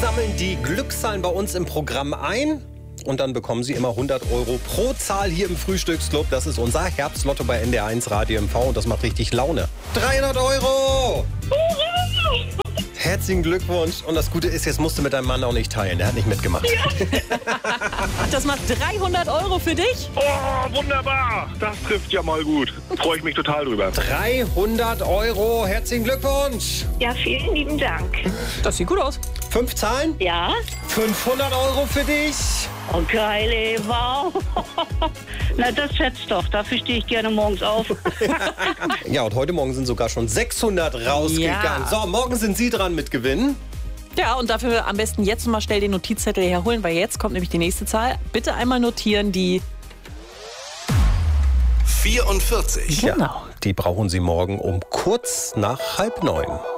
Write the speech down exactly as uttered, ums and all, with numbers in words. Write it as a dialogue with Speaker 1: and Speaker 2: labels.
Speaker 1: sammeln die Glückszahlen bei uns im Programm ein. Und dann bekommen Sie immer hundert Euro pro Zahl hier im Frühstücksclub. Das ist unser Herbstlotto bei N D R eins Radio M V und das macht richtig Laune. dreihundert Euro! Herzlichen Glückwunsch. Und das Gute ist, jetzt musst du mit deinem Mann auch nicht teilen. Der hat nicht mitgemacht.
Speaker 2: Ja. Das macht dreihundert Euro für dich.
Speaker 3: Oh, wunderbar. Das trifft ja mal gut. Freue ich mich total drüber.
Speaker 1: dreihundert Euro. Herzlichen Glückwunsch.
Speaker 4: Ja, vielen lieben Dank.
Speaker 2: Das sieht gut aus.
Speaker 1: Fünf Zahlen?
Speaker 4: Ja?
Speaker 1: fünfhundert Euro für dich.
Speaker 4: Oh, geil, ey, wow. Na, das schätzt doch. Dafür stehe ich gerne morgens auf.
Speaker 1: Ja, und heute Morgen sind sogar schon sechshundert rausgegangen.
Speaker 2: Ja.
Speaker 1: So, morgen sind Sie dran mit Gewinnen.
Speaker 2: Ja, und dafür am besten jetzt mal schnell den Notizzettel herholen, weil jetzt kommt nämlich die nächste Zahl. Bitte einmal notieren, die
Speaker 5: vierundvierzig.
Speaker 1: Ja, die brauchen Sie morgen um kurz nach halb neun.